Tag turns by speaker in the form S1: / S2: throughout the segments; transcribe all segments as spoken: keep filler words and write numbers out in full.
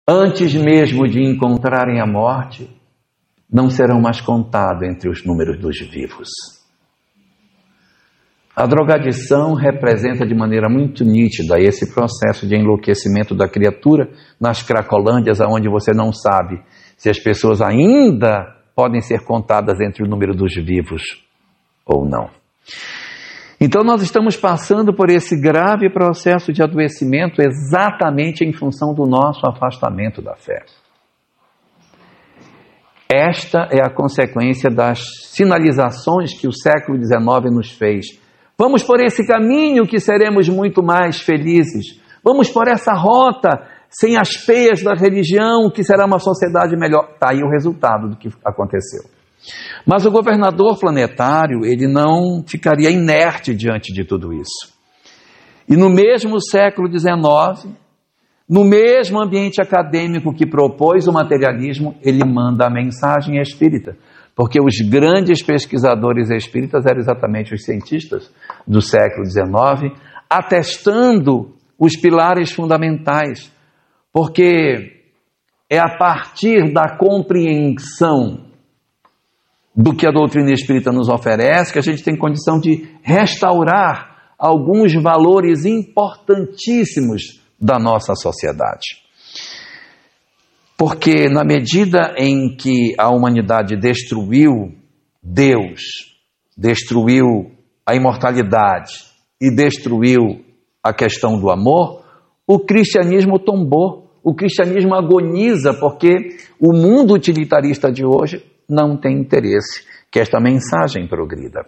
S1: antes mesmo de encontrarem a morte, não serão mais contados entre os números dos vivos. A drogadição representa de maneira muito nítida esse processo de enlouquecimento da criatura nas cracolândias, onde você não sabe se as pessoas ainda podem ser contadas entre o número dos vivos ou não. Então nós estamos passando por esse grave processo de adoecimento exatamente em função do nosso afastamento da fé. Esta é a consequência das sinalizações que o século dezenove nos fez. Vamos por esse caminho que seremos muito mais felizes. Vamos por essa rota sem as peias da religião que será uma sociedade melhor. Está aí o resultado do que aconteceu. Mas o governador planetário, ele não ficaria inerte diante de tudo isso. E no mesmo século dezenove, no mesmo ambiente acadêmico que propôs o materialismo, ele manda a mensagem espírita. Porque os grandes pesquisadores espíritas eram exatamente os cientistas do século dezenove, atestando os pilares fundamentais. Porque é a partir da compreensão do que a doutrina espírita nos oferece que a gente tem condição de restaurar alguns valores importantíssimos da nossa sociedade. Porque na medida em que a humanidade destruiu Deus, destruiu a imortalidade e destruiu a questão do amor, o cristianismo tombou, o cristianismo agoniza, porque o mundo utilitarista de hoje não tem interesse que esta mensagem progrida.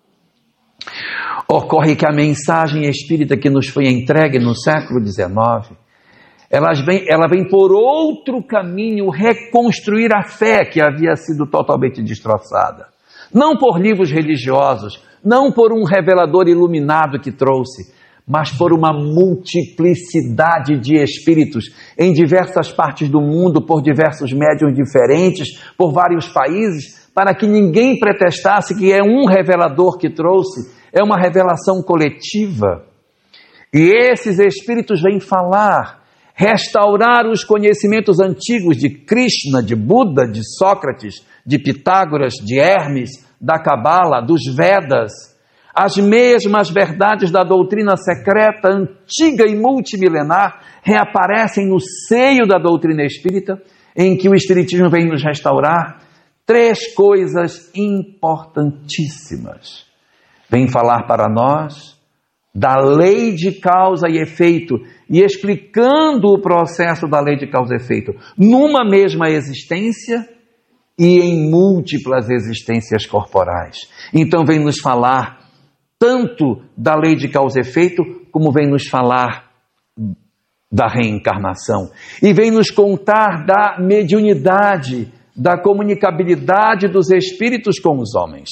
S1: Ocorre que a mensagem espírita que nos foi entregue no século dezenove, ela vem, ela vem por outro caminho reconstruir a fé que havia sido totalmente destroçada. Não por livros religiosos, não por um revelador iluminado que trouxe, mas por uma multiplicidade de espíritos em diversas partes do mundo, por diversos médiuns diferentes, por vários países, para que ninguém pretestasse que é um revelador que trouxe, é uma revelação coletiva. E esses espíritos vêm falar, restaurar os conhecimentos antigos de Krishna, de Buda, de Sócrates, de Pitágoras, de Hermes, da Cabala, dos Vedas, as mesmas verdades da doutrina secreta, antiga e multimilenar, reaparecem no seio da doutrina espírita, em que o Espiritismo vem nos restaurar três coisas importantíssimas. Vem falar para nós da lei de causa e efeito, e explicando o processo da lei de causa e efeito numa mesma existência e em múltiplas existências corporais. Então vem nos falar tanto da lei de causa e efeito, como vem nos falar da reencarnação. E vem nos contar da mediunidade, da comunicabilidade dos espíritos com os homens.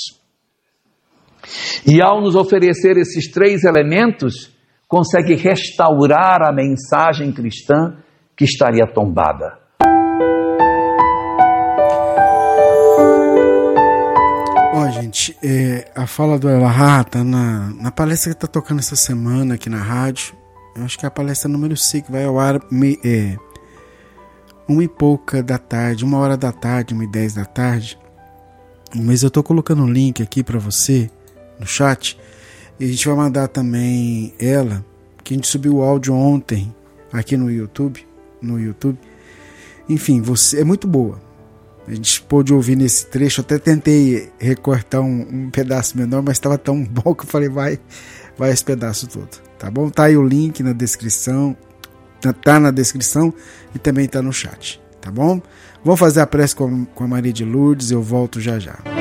S1: E ao nos oferecer esses três elementos, consegue restaurar a mensagem cristã que estaria tombada.
S2: Ó, gente, é, a fala do Elahá está na, na palestra que está tocando essa semana aqui na rádio. Eu acho que é a palestra número seis, que vai ao ar me, é, uma e pouca da tarde, uma hora da tarde, uma e dez da tarde. Mas eu estou colocando um link aqui para você no chat. E a gente vai mandar também ela, que a gente subiu o áudio ontem aqui no YouTube. No YouTube. Enfim, você, é muito boa. A gente pôde ouvir nesse trecho, até tentei recortar um, um pedaço menor, mas estava tão bom que eu falei, vai, vai esse pedaço todo, tá bom? Tá aí o link na descrição, tá na descrição e também tá no chat, tá bom? Vamos fazer a prece com, com a Maria de Lourdes, eu volto já já.